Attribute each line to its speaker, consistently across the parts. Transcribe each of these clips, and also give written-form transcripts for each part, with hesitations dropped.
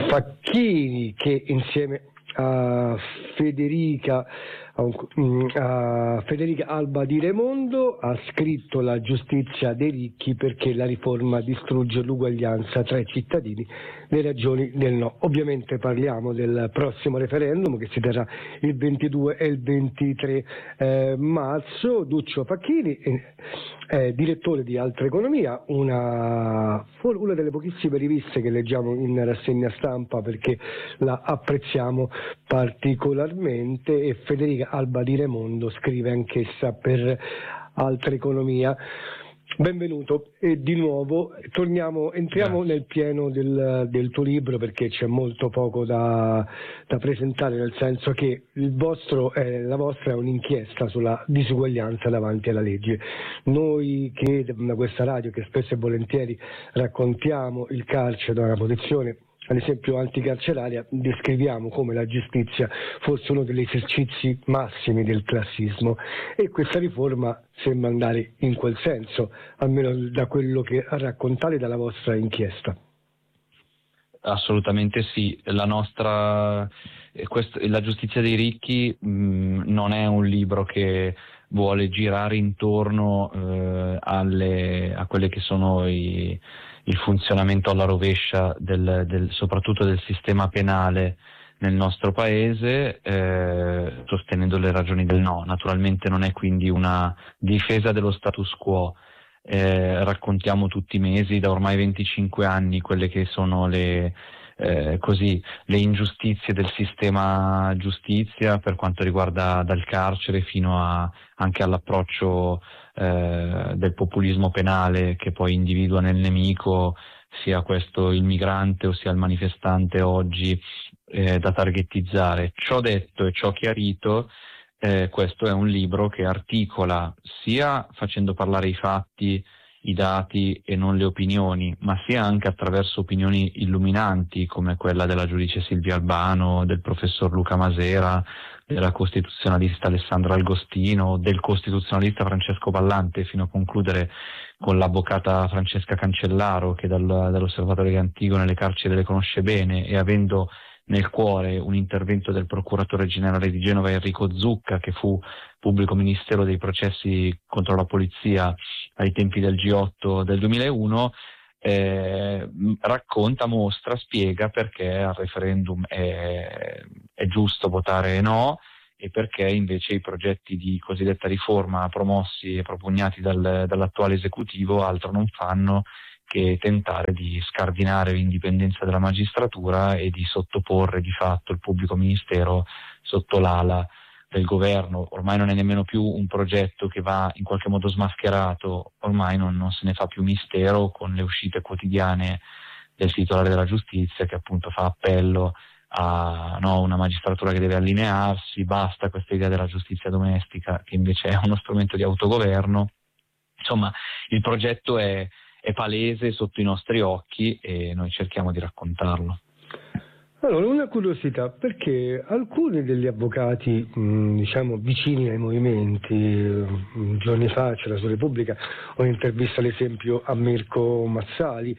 Speaker 1: Facchini, che insieme a Federica Alba di Raimondo ha scritto La giustizia dei ricchi, perché la riforma distrugge l'uguaglianza tra i cittadini, le ragioni del no. Ovviamente parliamo del prossimo referendum che si terrà il 22 e il 23 marzo. Duccio Facchini è direttore di Altra Economia, una delle pochissime riviste che leggiamo in rassegna stampa perché la apprezziamo particolarmente, e Federica Alba di Raimondo scrive anch'essa per Altra Economia. Benvenuto e di nuovo entriamo nel pieno del tuo libro, perché c'è molto poco da presentare, nel senso che la vostra è un'inchiesta sulla disuguaglianza davanti alla legge. Noi che da questa radio, che spesso e volentieri raccontiamo il carcere da una posizione ad esempio anticarceraria, descriviamo come la giustizia fosse uno degli esercizi massimi del classismo, e questa riforma sembra andare in quel senso, almeno da quello che raccontate dalla vostra inchiesta.
Speaker 2: Assolutamente sì, la giustizia dei ricchi non è un libro che vuole girare intorno a quelle che sono il funzionamento alla rovescia soprattutto del sistema penale nel nostro paese, sostenendo le ragioni del no. Naturalmente non è quindi una difesa dello status quo. Raccontiamo tutti i mesi, da ormai 25 anni, quelle che sono le ingiustizie del sistema giustizia, per quanto riguarda dal carcere fino anche all'approccio del populismo penale, che poi individua nel nemico sia questo il migrante o sia il manifestante oggi da targetizzare. Ciò detto e ciò chiarito, questo è un libro che articola sia facendo parlare i fatti, i dati e non le opinioni, ma sia anche attraverso opinioni illuminanti come quella della giudice Silvia Albano, del professor Luca Masera, della costituzionalista Alessandra Agostino, del costituzionalista Francesco Ballante, fino a concludere con l'avvocata Francesca Cancellaro, che dall'Osservatorio di Antigone le carceri le conosce bene, e avendo nel cuore un intervento del procuratore generale di Genova Enrico Zucca, che fu pubblico ministero dei processi contro la polizia ai tempi del G8 del 2001, racconta, mostra, spiega perché al referendum è giusto votare no, e perché invece i progetti di cosiddetta riforma promossi e propugnati dall'attuale esecutivo altro non fanno che tentare di scardinare l'indipendenza della magistratura e di sottoporre di fatto il pubblico ministero sotto l'ala del governo. Ormai non è nemmeno più un progetto che va in qualche modo smascherato, ormai non se ne fa più mistero, con le uscite quotidiane del titolare della giustizia che appunto fa appello a una magistratura che deve allinearsi, basta questa idea della giustizia domestica che invece è uno strumento di autogoverno. Insomma, il progetto è palese sotto i nostri occhi e noi cerchiamo di raccontarlo.
Speaker 1: Allora, una curiosità, perché alcuni degli avvocati vicini ai movimenti, giorni fa c'era su Repubblica un'intervista ad esempio a Mirko Mazzali,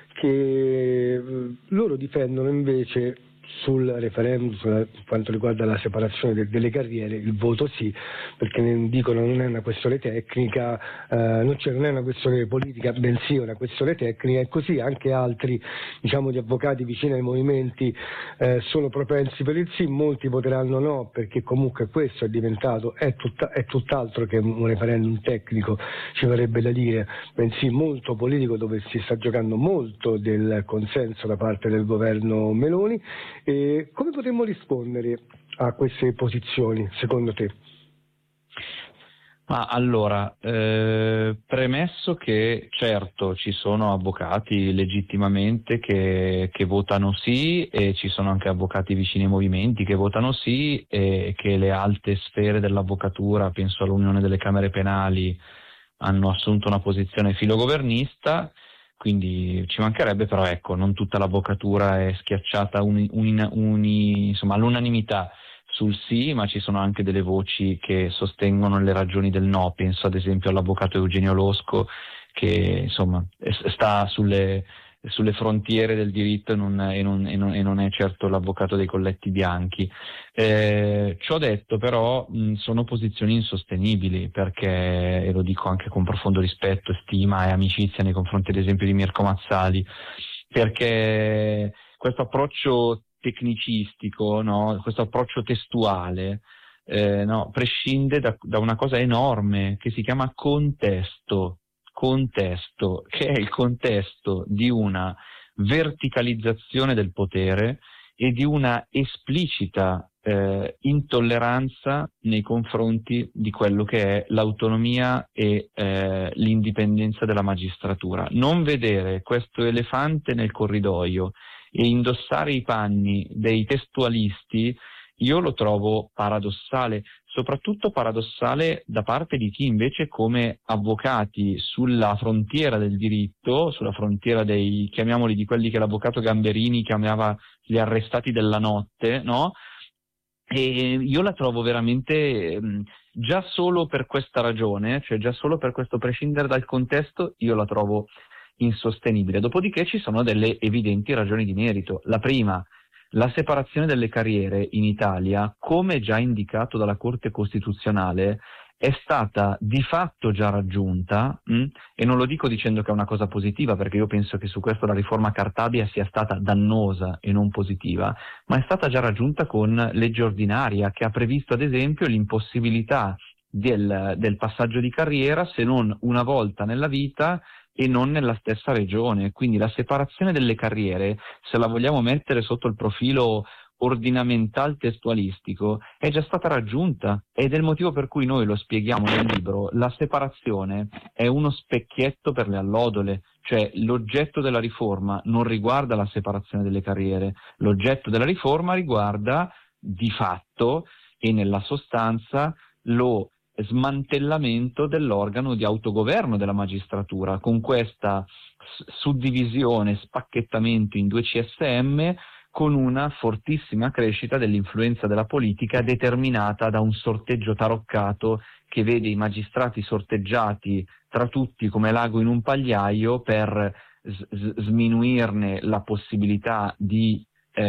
Speaker 1: che loro difendono invece sul referendum, per quanto riguarda la separazione delle carriere, il voto sì, perché dicono non è una questione tecnica, non è una questione politica, bensì una questione tecnica, e così anche altri di avvocati vicini ai movimenti sono propensi per il sì. Molti voteranno no, perché comunque questo è tutt'altro che un referendum tecnico, ci verrebbe da dire, bensì molto politico, dove si sta giocando molto del consenso da parte del governo Meloni. E come potremmo rispondere a queste posizioni, secondo te?
Speaker 2: Allora, premesso che certo ci sono avvocati legittimamente che votano sì, e ci sono anche avvocati vicini ai movimenti che votano sì, e che le alte sfere dell'avvocatura, penso all'Unione delle Camere Penali, hanno assunto una posizione filogovernista. Quindi ci mancherebbe, però ecco, non tutta l'avvocatura è schiacciata all'unanimità sul sì, ma ci sono anche delle voci che sostengono le ragioni del no. Penso ad esempio all'avvocato Eugenio Losco, che insomma sta sulle sulle frontiere del diritto e non è certo l'avvocato dei colletti bianchi. Ciò detto, però, sono posizioni insostenibili, perché, e lo dico anche con profondo rispetto, stima e amicizia nei confronti ad esempio di Mirko Mazzali, perché questo approccio tecnicistico, no? Questo approccio testuale, no? Prescinde da una cosa enorme che si chiama contesto, che è il contesto di una verticalizzazione del potere e di una esplicita intolleranza nei confronti di quello che è l'autonomia e l'indipendenza della magistratura. Non vedere questo elefante nel corridoio e indossare i panni dei testualisti, io lo trovo paradossale, soprattutto paradossale da parte di chi invece, come avvocati sulla frontiera del diritto, sulla frontiera dei, chiamiamoli, di quelli che l'avvocato Gamberini chiamava gli arrestati della notte, no? E io la trovo veramente, già solo per questa ragione, cioè già solo per questo prescindere dal contesto, io la trovo insostenibile. Dopodiché ci sono delle evidenti ragioni di merito. La prima: la separazione delle carriere in Italia, come già indicato dalla Corte Costituzionale, è stata di fatto già raggiunta, e non lo dico dicendo che è una cosa positiva, perché io penso che su questo la riforma Cartabia sia stata dannosa e non positiva, ma è stata già raggiunta con legge ordinaria, che ha previsto ad esempio l'impossibilità del passaggio di carriera se non una volta nella vita e non nella stessa regione. Quindi la separazione delle carriere, se la vogliamo mettere sotto il profilo ordinamental testualistico, è già stata raggiunta, ed è il motivo per cui noi lo spieghiamo nel libro. La separazione è uno specchietto per le allodole, cioè l'oggetto della riforma non riguarda la separazione delle carriere, l'oggetto della riforma riguarda di fatto e nella sostanza lo smantellamento dell'organo di autogoverno della magistratura, con questa suddivisione, spacchettamento in 2 CSM, con una fortissima crescita dell'influenza della politica determinata da un sorteggio taroccato che vede i magistrati sorteggiati tra tutti come l'ago in un pagliaio per sminuirne la possibilità di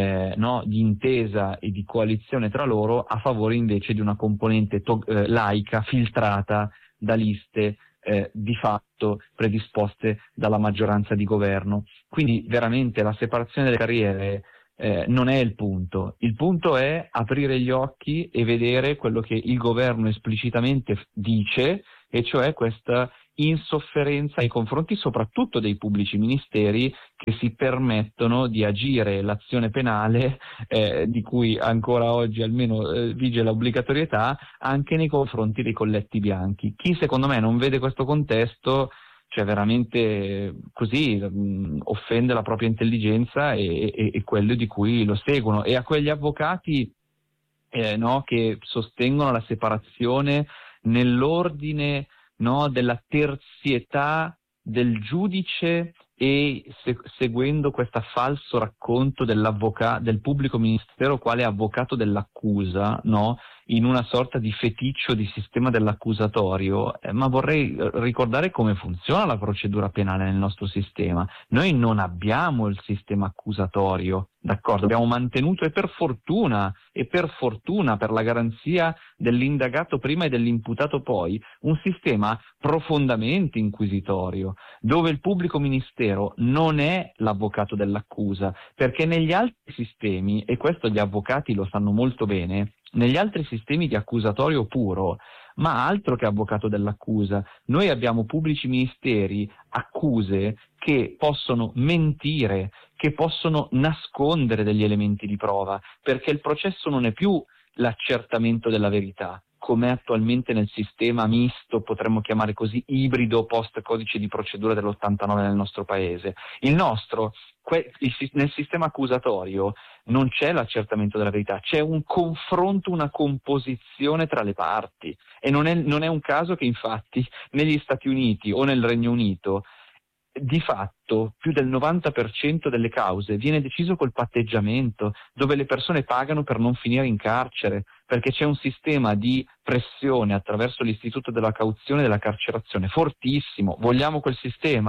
Speaker 2: intesa e di coalizione tra loro, a favore invece di una componente laica filtrata da liste di fatto predisposte dalla maggioranza di governo. Quindi veramente la separazione delle carriere non è il punto è aprire gli occhi e vedere quello che il governo esplicitamente dice, e cioè questa insofferenza nei confronti soprattutto dei pubblici ministeri che si permettono di agire l'azione penale, di cui ancora oggi almeno vige l'obbligatorietà, anche nei confronti dei colletti bianchi. Chi secondo me non vede questo contesto, cioè veramente così offende la propria intelligenza e quello di cui lo seguono. E a quegli avvocati che sostengono la separazione nell'ordine della terzietà del giudice e seguendo questo falso racconto del pubblico ministero quale avvocato dell'accusa, in una sorta di feticcio di sistema dell'accusatorio, ma vorrei ricordare come funziona la procedura penale nel nostro sistema. Noi non abbiamo il sistema accusatorio, d'accordo? Abbiamo mantenuto, e per fortuna per la garanzia dell'indagato prima e dell'imputato poi, un sistema profondamente inquisitorio, dove il pubblico ministero non è l'avvocato dell'accusa, perché negli altri sistemi, e questo gli avvocati lo sanno molto bene, negli altri sistemi di accusatorio puro, ma altro che avvocato dell'accusa, noi abbiamo pubblici ministeri, accuse che possono mentire, che possono nascondere degli elementi di prova, perché il processo non è più l'accertamento della verità, come attualmente nel sistema misto, potremmo chiamare così, ibrido post codice di procedura dell'89 nel nostro paese. Il nostro, nel sistema accusatorio, non c'è l'accertamento della verità, c'è un confronto, una composizione tra le parti, e non è un caso che infatti negli Stati Uniti o nel Regno Unito di fatto più del 90% delle cause viene deciso col patteggiamento, dove le persone pagano per non finire in carcere, perché c'è un sistema di pressione attraverso l'istituto della cauzione e della carcerazione fortissimo. Vogliamo quel sistema?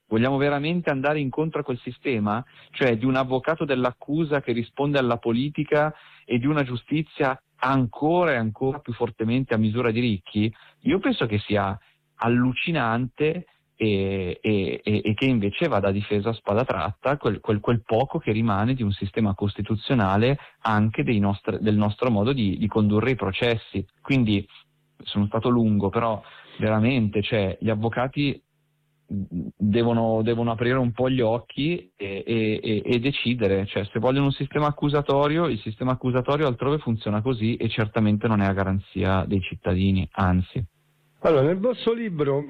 Speaker 2: Vogliamo veramente andare incontro a quel sistema? Cioè di un avvocato dell'accusa che risponde alla politica e di una giustizia ancora e ancora più fortemente a misura di ricchi? Io penso che sia allucinante e che invece vada difesa a spada tratta quel poco che rimane di un sistema costituzionale anche del nostro modo di condurre i processi. Quindi sono stato lungo, però veramente, cioè, gli avvocati devono aprire un po' gli occhi e decidere, cioè, se vogliono un sistema accusatorio, il sistema accusatorio altrove funziona così e certamente non è a garanzia dei cittadini, anzi.
Speaker 1: Allora, nel vostro libro,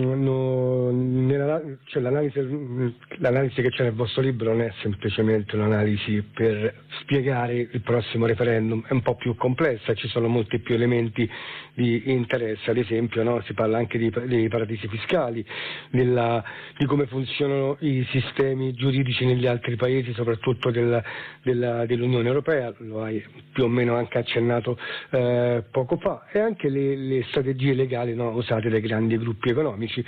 Speaker 1: l'analisi che c'è nel vostro libro non è semplicemente un'analisi per spiegare il prossimo referendum, è un po' più complessa, ci sono molti più elementi di interesse, ad esempio, no? Si parla anche dei paradisi fiscali, di come funzionano i sistemi giuridici negli altri paesi, soprattutto dell'Unione Europea, lo hai più o meno anche accennato poco fa, e anche le strategie legali, no, usate dai grandi gruppi economici.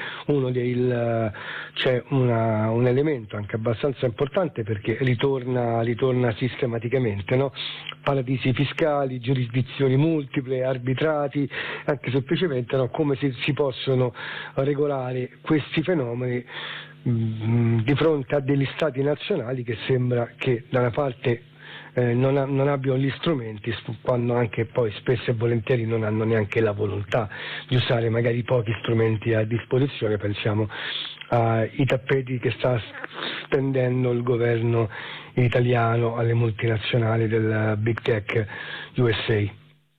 Speaker 1: C'è un elemento anche abbastanza importante perché ritorna sistematicamente, no? Paradisi fiscali, giurisdizioni multiple, arbitrati, anche semplicemente, no, come si possono regolare questi fenomeni di fronte a degli stati nazionali che sembra che da una parte non abbiano gli strumenti, quando anche poi spesso e volentieri non hanno neanche la volontà di usare magari pochi strumenti a disposizione. Pensiamo ai tappeti che sta stendendo il governo italiano alle multinazionali del Big Tech USA.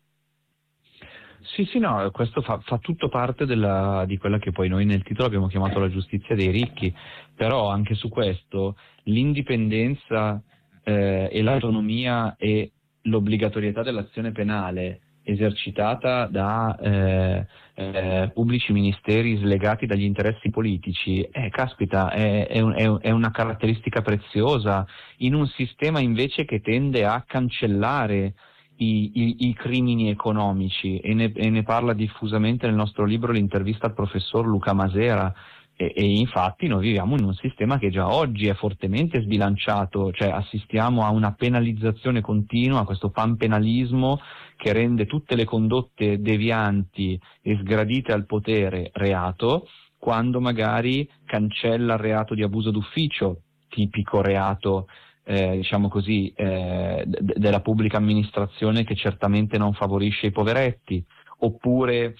Speaker 2: Sì, no, questo fa tutto parte di quella che poi noi nel titolo abbiamo chiamato la giustizia dei ricchi, però anche su questo l'indipendenza e l'autonomia e l'obbligatorietà dell'azione penale esercitata da pubblici ministeri slegati dagli interessi politici, caspita, è una caratteristica preziosa in un sistema invece che tende a cancellare i crimini economici, e ne parla diffusamente nel nostro libro l'intervista al professor Luca Masera. E infatti noi viviamo in un sistema che già oggi è fortemente sbilanciato, cioè assistiamo a una penalizzazione continua, a questo panpenalismo che rende tutte le condotte devianti e sgradite al potere reato, quando magari cancella il reato di abuso d'ufficio, tipico reato diciamo così della pubblica amministrazione, che certamente non favorisce i poveretti, oppure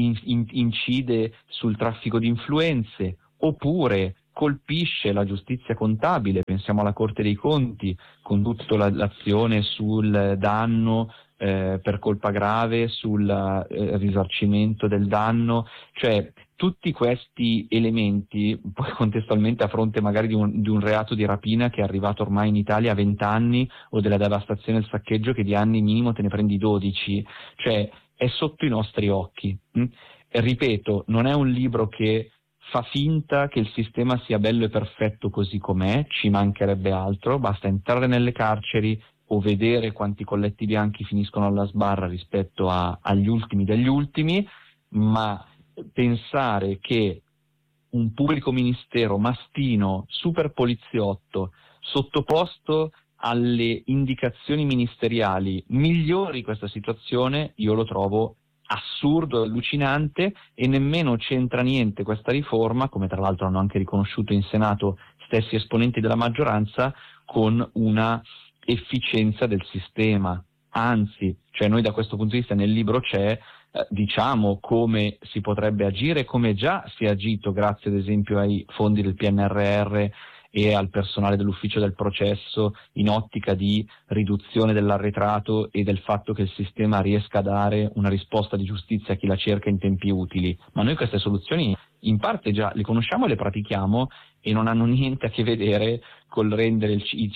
Speaker 2: incide sul traffico di influenze, oppure colpisce la giustizia contabile. Pensiamo alla Corte dei Conti con tutta l'azione sul danno per colpa grave, sul risarcimento del danno, cioè tutti questi elementi, poi contestualmente a fronte magari di un reato di rapina che è arrivato ormai in Italia a 20 anni, o della devastazione e il saccheggio che di anni minimo te ne prendi 12, cioè è sotto i nostri occhi. Ripeto, non è un libro che fa finta che il sistema sia bello e perfetto così com'è, ci mancherebbe altro, basta entrare nelle carceri o vedere quanti colletti bianchi finiscono alla sbarra rispetto agli ultimi degli ultimi, ma pensare che un pubblico ministero mastino, super poliziotto, sottoposto alle indicazioni ministeriali, migliori questa situazione, io lo trovo assurdo, allucinante, e nemmeno c'entra niente questa riforma, come tra l'altro hanno anche riconosciuto in Senato stessi esponenti della maggioranza, con una efficienza del sistema. Anzi, cioè noi da questo punto di vista nel libro c'è diciamo come si potrebbe agire, come già si è agito grazie ad esempio ai fondi del PNRR e al personale dell'ufficio del processo, in ottica di riduzione dell'arretrato e del fatto che il sistema riesca a dare una risposta di giustizia a chi la cerca in tempi utili. Ma noi queste soluzioni in parte già le conosciamo e le pratichiamo, e non hanno niente a che vedere col rendere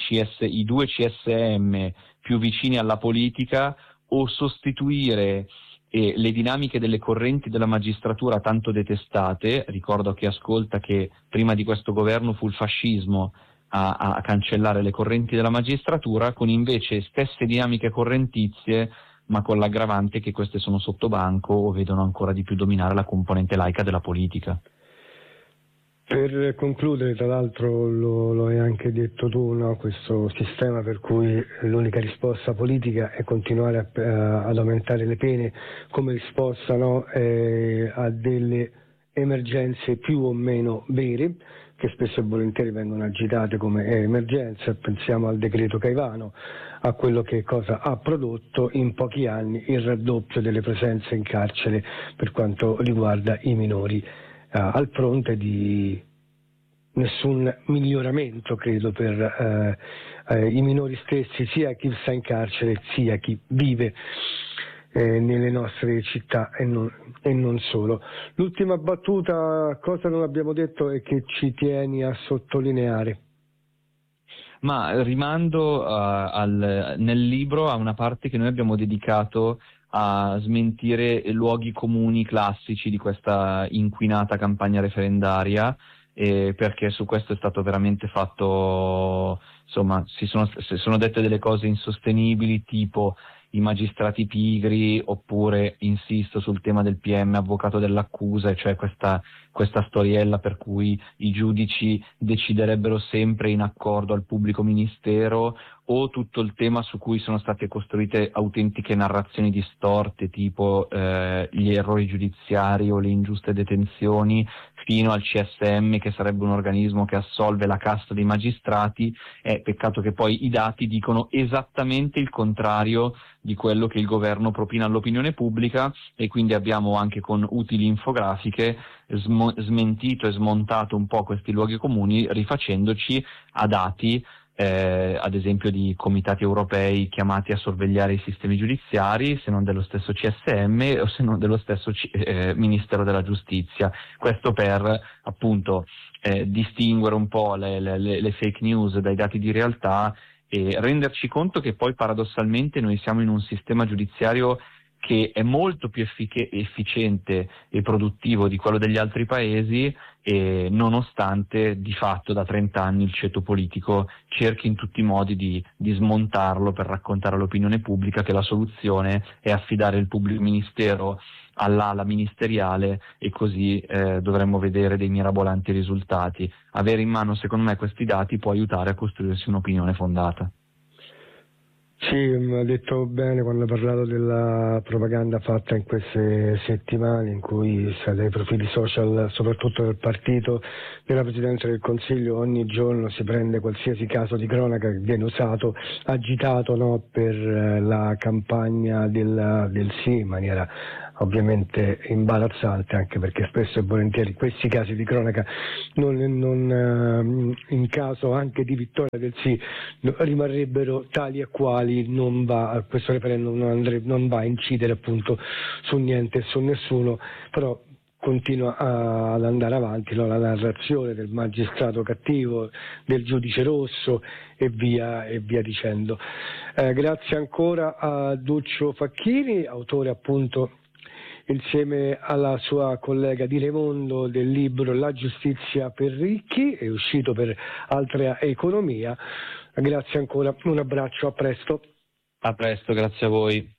Speaker 2: i due CSM più vicini alla politica, o sostituire le dinamiche delle correnti della magistratura tanto detestate. Ricordo a chi ascolta che prima di questo governo fu il fascismo a cancellare le correnti della magistratura, con invece stesse dinamiche correntizie, ma con l'aggravante che queste sono sotto banco o vedono ancora di più dominare la componente laica della politica.
Speaker 1: Per concludere, tra l'altro lo hai anche detto tu, no? Questo sistema per cui l'unica risposta politica è continuare ad aumentare le pene come risposta, no? A delle emergenze più o meno vere, che spesso e volentieri vengono agitate come emergenza. Pensiamo al decreto Caivano, a quello che cosa ha prodotto in pochi anni: il raddoppio delle presenze in carcere per quanto riguarda i minori, al fronte di nessun miglioramento, credo, per i minori stessi, sia chi sta in carcere sia chi vive nelle nostre città e non solo. L'ultima battuta, cosa non abbiamo detto e che ci tieni a sottolineare?
Speaker 2: Ma rimando nel libro a una parte che noi abbiamo dedicato a smentire luoghi comuni classici di questa inquinata campagna referendaria, perché su questo è stato veramente fatto, insomma, si sono dette delle cose insostenibili, tipo i magistrati pigri, oppure insisto sul tema del PM avvocato dell'accusa, cioè questa storiella per cui i giudici deciderebbero sempre in accordo al pubblico ministero, o tutto il tema su cui sono state costruite autentiche narrazioni distorte, tipo gli errori giudiziari o le ingiuste detenzioni, fino al CSM, che sarebbe un organismo che assolve la casta dei magistrati. È peccato che poi i dati dicono esattamente il contrario di quello che il governo propina all'opinione pubblica, e quindi abbiamo anche con utili infografiche smentito e smontato un po' questi luoghi comuni, rifacendoci a dati ad esempio di comitati europei chiamati a sorvegliare i sistemi giudiziari, se non dello stesso CSM o se non dello stesso Ministero della Giustizia. Questo per appunto distinguere un po' le fake news dai dati di realtà e renderci conto che poi paradossalmente noi siamo in un sistema giudiziario che è molto più efficiente e produttivo di quello degli altri paesi, e nonostante di fatto da 30 anni il ceto politico cerchi in tutti i modi di smontarlo per raccontare all'opinione pubblica che la soluzione è affidare il pubblico ministero all'ala ministeriale, e così dovremmo vedere dei mirabolanti risultati. Avere in mano, secondo me, questi dati può aiutare a costruirsi un'opinione fondata.
Speaker 1: Sì, ha detto bene quando ha parlato della propaganda fatta in queste settimane, in cui dai profili social, soprattutto del partito della Presidenza del Consiglio, ogni giorno si prende qualsiasi caso di cronaca che viene usato, agitato, no, per la campagna del sì, in maniera ovviamente imbarazzante, anche perché spesso e volentieri questi casi di cronaca in caso anche di vittoria del sì rimarrebbero tali e quali. Questo referendum non va a incidere appunto su niente e su nessuno, però continua ad andare avanti, no, la narrazione del magistrato cattivo, del giudice rosso e via dicendo. Grazie ancora a Duccio Facchini, autore appunto insieme alla sua collega di Le Mondo del libro La giustizia per ricchi, è uscito per Altra Economia. Grazie ancora, un abbraccio, a presto.
Speaker 2: A presto, grazie a voi.